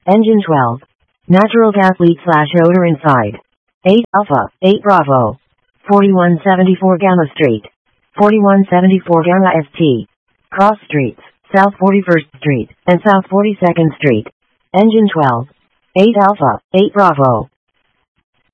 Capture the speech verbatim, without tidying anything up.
Engine twelve. Natural gas leak slash odor inside. eight Alpha, eight Bravo. forty-one seventy-four Gamma Street. forty-one seventy-four Gamma S T. Cross Streets, South forty-first Street, and South forty-second Street. Engine twelve. eight Alpha, eight Bravo.